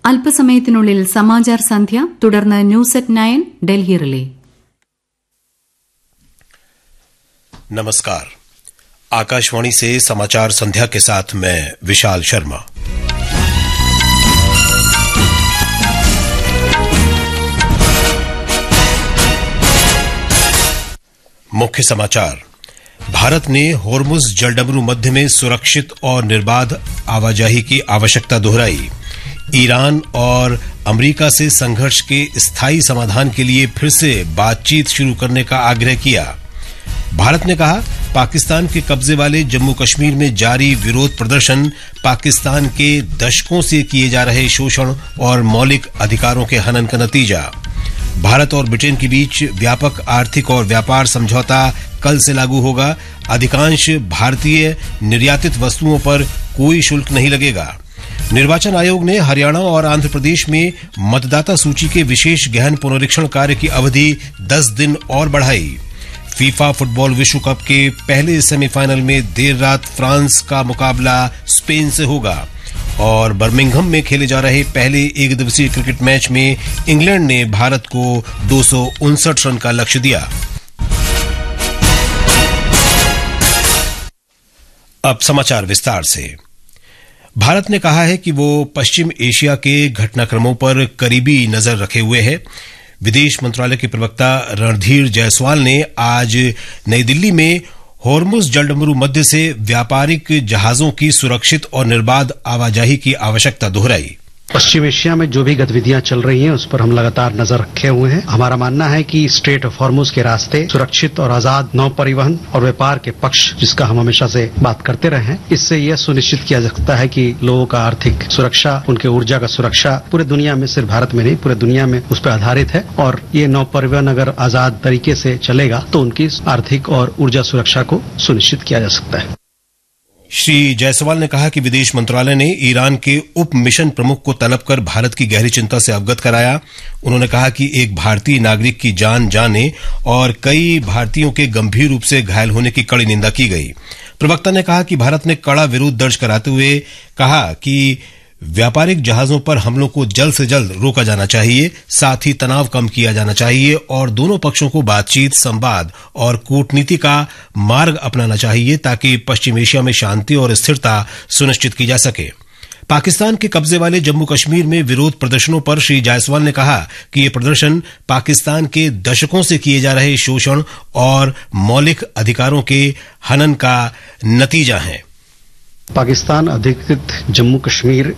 അല്പസമയത്തിനുള്ളിൽ സമാചാർ സന്ധ്യ, തുടർന്ന് news at 9 Delhi relay. नमस्कार, आकाशवाणी से समाचार संध्या के साथ मैं विशाल शर्मा। मुख्य समाचार। भारत ने होर्मुज जलडमरू मध्य में सुरक्षित और निर्बाध आवाजाही की आवश्यकता दोहराई। ईरान और अमेरिका से संघर्ष के स्थायी समाधान के लिए फिर से बातचीत शुरू करने का आग्रह किया। भारत ने कहा, पाकिस्तान के कब्जे वाले जम्मू कश्मीर में जारी विरोध प्रदर्शन पाकिस्तान के दशकों से किए जा रहे शोषण और मौलिक अधिकारों के हनन का नतीजा। भारत और ब्रिटेन के बीच व्यापक आर्थिक और व्यापार समझौता कल से लागू होगा। अधिकांश भारतीय निर्यातित वस्तुओं पर कोई शुल्क नहीं लगेगा। निर्वाचन आयोग ने हरियाणा और आंध्र प्रदेश में मतदाता सूची के विशेष गहन पुनरीक्षण कार्य की अवधि 10 दिन और बढ़ाई। फीफा फुटबॉल विश्व कप के पहले सेमीफाइनल में देर रात फ्रांस का मुकाबला स्पेन से होगा। और बर्मिंघम में खेले जा रहे पहले एकदिवसीय क्रिकेट मैच में इंग्लैंड ने भारत को 259 रन का लक्ष्य दिया। अब समाचार विस्तार से। भारत ने कहा है कि वो पश्चिम एशिया के घटनाक्रमों पर करीबी नजर रखे हुए है। विदेश मंत्रालय के प्रवक्ता रणधीर जायसवाल ने आज नई दिल्ली में होर्मुज जलडमरू मध्य से व्यापारिक जहाजों की सुरक्षित और निर्बाध आवाजाही की आवश्यकता दोहराई। पश्चिम एशिया में जो भी गतिविधियां चल रही हैं उस पर हम लगातार नजर रखे हुए हैं। हमारा मानना है कि स्ट्रेट ऑफ हॉर्मुज के रास्ते सुरक्षित और आजाद नौ परिवहन और व्यापार के पक्ष, जिसका हम हमेशा से बात करते रहे हैं, इससे यह सुनिश्चित किया जा सकता है कि लोगों का आर्थिक सुरक्षा, उनके ऊर्जा का सुरक्षा पूरे दुनिया में, सिर्फ भारत में नहीं पूरे दुनिया में उस पर आधारित है। और ये नौ परिवहन अगर आजाद तरीके से चलेगा तो उनकी आर्थिक और ऊर्जा सुरक्षा को सुनिश्चित किया जा सकता है। श्री जायसवाल ने कहा कि विदेश मंत्रालय ने ईरान के उप मिशन प्रमुख को तलब कर भारत की गहरी चिंता से अवगत कराया। उन्होंने कहा कि एक भारतीय नागरिक की जान जाने और कई भारतीयों के गंभीर रूप से घायल होने की कड़ी निंदा की गई। प्रवक्ता ने कहा कि भारत ने कड़ा विरोध दर्ज कराते हुए कहा कि व्यापारिक जहाजों पर हमलों को जल्द से जल्द रोका जाना चाहिए, साथ ही तनाव कम किया जाना चाहिए और दोनों पक्षों को बातचीत, संवाद और कूटनीति का मार्ग अपनाना चाहिए ताकि पश्चिम एशिया में शांति और स्थिरता सुनिश्चित की जा सके। पाकिस्तान के कब्जे वाले जम्मू कश्मीर में विरोध प्रदर्शनों पर श्री जायसवाल ने कहा कि ये प्रदर्शन पाकिस्तान के दशकों से किए जा रहे शोषण और मौलिक अधिकारों के हनन का नतीजा है। पाकिस्तान अधिकृत जम्मू कश्मीर